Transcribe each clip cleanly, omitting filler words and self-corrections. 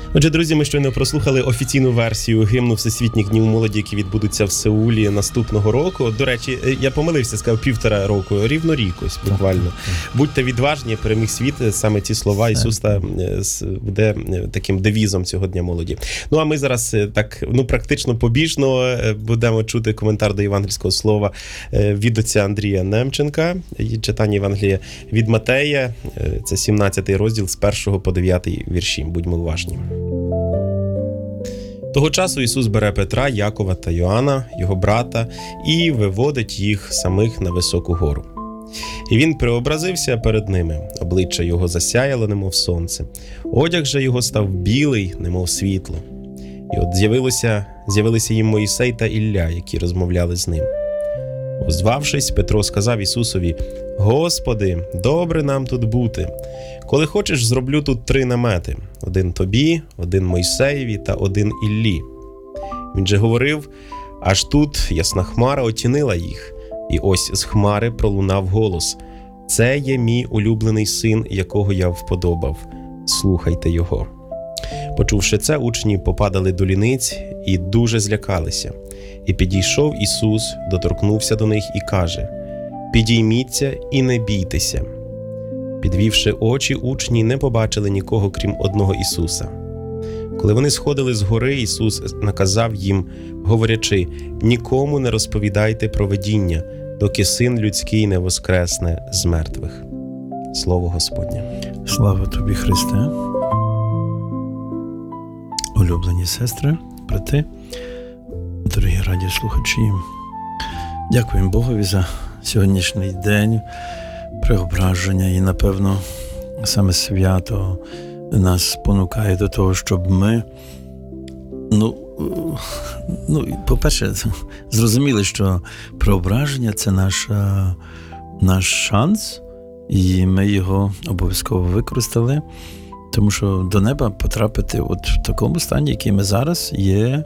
Отже, друзі, ми щойно прослухали офіційну версію гімну Всесвітніх днів молоді, які відбудуться в Сеулі наступного року. До речі, я помилився, сказав 1,5 року, рівно рік ось, буквально. Будьте відважні, переміг світ, саме ці слова Ісуса буде таким девізом цього Дня молоді. Ну, а ми зараз так, практично побіжно будемо чути коментар до євангельського слова від отця Андрія Немченка, читання Євангелія від Матея, це 17 розділ з 1 по 9 вірші. Будьмо уважні. Того часу Ісус бере Петра, Якова та Йоанна, його брата, і виводить їх самих на високу гору. І він преобразився перед ними, обличчя його засяяло, немов сонце, одяг же його став білий, немов світло. І от з'явилися їм Моїсей та Ілля, які розмовляли з ним. Озвавшись, Петро сказав Ісусові: «Господи, добре нам тут бути. Коли хочеш, зроблю тут 3 намети. 1 тобі, 1 Мойсеєві та 1 Іллі». Він же говорив, аж тут ясна хмара отінила їх. І ось з хмари пролунав голос: «Це є мій улюблений син, якого я вподобав. Слухайте його». Почувши це, учні попадали до ліниць і дуже злякалися. І підійшов Ісус, доторкнувся до них і каже: «Підійміться і не бійтеся». Підвівши очі, учні не побачили нікого, крім одного Ісуса. Коли вони сходили з гори, Ісус наказав їм, говорячи: «Нікому не розповідайте про видіння, доки Син людський не воскресне з мертвих». Слово Господнє. Слава тобі, Христе. Улюблені сестри, брати, дорогі радіослухачі, дякуємо Богові за сьогоднішній день преображення, і, напевно, саме свято нас спонукає до того, щоб ми, по-перше, зрозуміли, що преображення – це наш шанс, і ми його обов'язково використали, тому що до неба потрапити от в такому стані, який ми зараз є,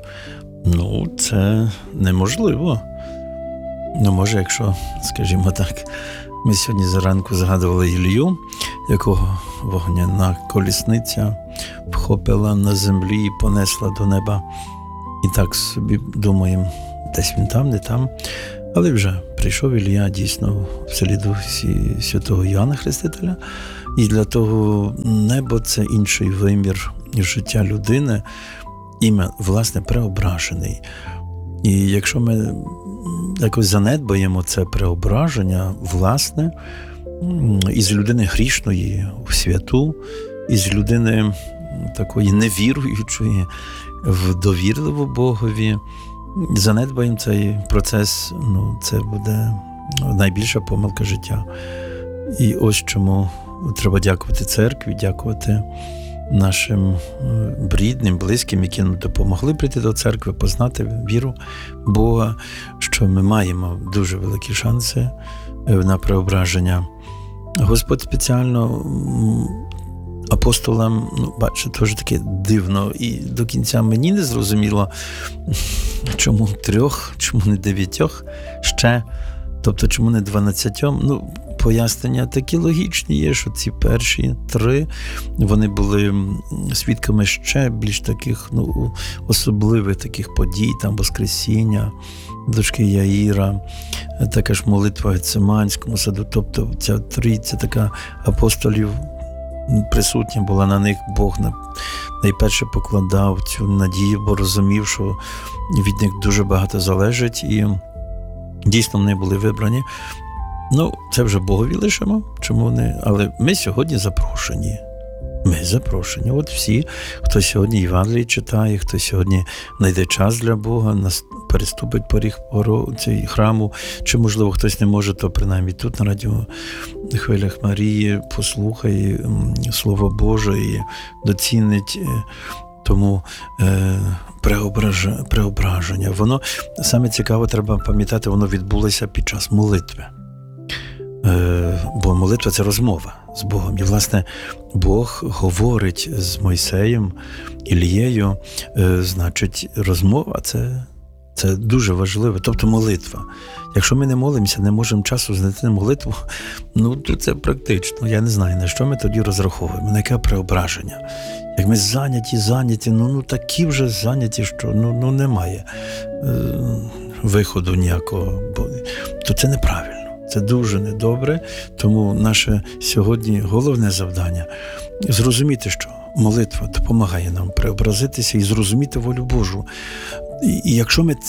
це неможливо. Може, якщо, скажімо так, ми сьогодні зранку згадували Ілью, якого вогняна колісниця вхопила на землі і понесла до неба. І так собі думаємо, десь він там, не там. Але вже прийшов Ілля дійсно в сліду святого Йоанна Хрестителя. І для того небо – це інший вимір життя людини, власне, преображений. І якщо ми якось занедбаємо це преображення, власне, із людини грішної в святу, із людини такої невіруючої в довірливу Богові, занедбаємо цей процес, це буде найбільша помилка життя. І ось чому треба дякувати церкві, дякувати нашим рідним, близьким, які нам допомогли прийти до церкви, познати віру Бога, що ми маємо дуже великі шанси на преображення. Господь спеціально апостолам, бачите, теж таке дивно, і до кінця мені не зрозуміло, чому 3, чому не 9 ще, тобто чому не 12. Пояснення такі логічні є, що ці перші 3, вони були свідками ще більш таких, особливих таких подій, там Воскресіння, дочки Яїра, така ж молитва в Гециманському саду, тобто ця трійця така апостолів присутня була, на них Бог найперше покладав цю надію, бо розумів, що від них дуже багато залежить, і дійсно вони були вибрані. Це вже Богові лишимо, чому не? Але ми сьогодні запрошені. Ми запрошені. От всі, хто сьогодні Євангеліє читає, хто сьогодні знайде час для Бога, переступить поріг цього храму, чи, можливо, хтось не може, то принаймні тут на радіо Хвилях Марії послухає Слово Боже і доцінить. Тому преображення. Воно, саме цікаво, треба пам'ятати, воно відбулося під час молитви. Бо молитва – це розмова з Богом. І, власне, Бог говорить з Мойсеєм, Ілією, значить, розмова – це Це дуже важливо. Тобто молитва. Якщо ми не молимося, не можемо часу знайти на молитву, то це практично. Я не знаю, на що ми тоді розраховуємо, на яке преображення. Як ми зайняті, такі вже зайняті, що немає виходу ніякого. То це неправильно. Це дуже недобре, тому наше сьогодні головне завдання – зрозуміти, що молитва допомагає нам преобразитися і зрозуміти волю Божу. І якщо ми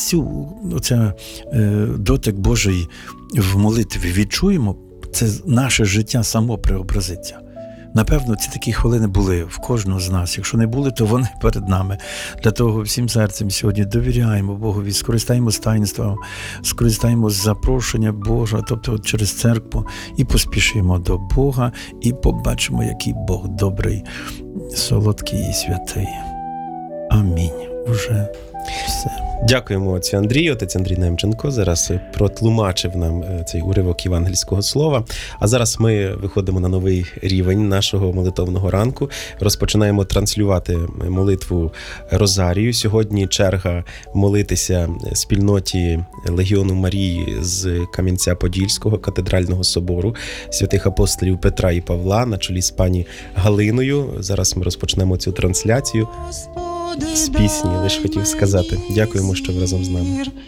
дотик Божий в молитві відчуємо, це наше життя само преобразиться. Напевно, ці такі хвилини були в кожного з нас. Якщо не були, то вони перед нами. Для того всім серцем сьогодні довіряємо Богові, скористаємо таїнством, скористаємо запрошення Божого, тобто через церкву, і поспішимо до Бога, і побачимо, який Бог добрий, солодкий і святий. Амінь. Уже все. Дякуємо отцю Андрію. Отець Андрій Немченко зараз протлумачив нам цей уривок євангельського слова. А зараз ми виходимо на новий рівень нашого молитовного ранку. Розпочинаємо транслювати молитву Розарію. Сьогодні черга молитися спільноті Легіону Марії з Кам'янця-Подільського катедрального собору святих апостолів Петра і Павла на чолі з пані Галиною. Зараз ми розпочнемо цю трансляцію з пісні, лише хотів сказати. Дякуємо, що ви разом з нами.